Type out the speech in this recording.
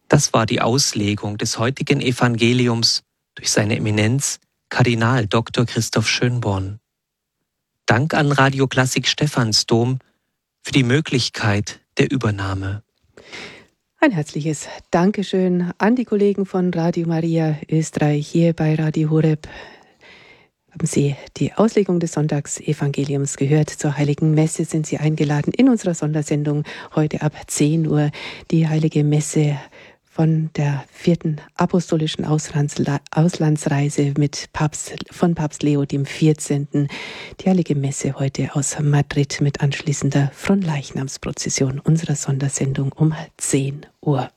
Das war die Auslegung des heutigen Evangeliums durch seine Eminenz Kardinal Dr. Christoph Schönborn. Dank an Radio Klassik Stephansdom für die Möglichkeit der Übernahme. Ein herzliches Dankeschön an die Kollegen von Radio Maria Österreich hier bei Radio Horeb. Haben Sie die Auslegung des Sonntagsevangeliums gehört? Zur Heiligen Messe sind Sie eingeladen in unserer Sondersendung heute ab 10 Uhr. Die Heilige Messe von der 4. apostolischen Auslandsreise von Papst Leo XIV. Die Heilige Messe heute aus Madrid mit anschließender Fronleichnamsprozession unserer Sondersendung um 10 Uhr.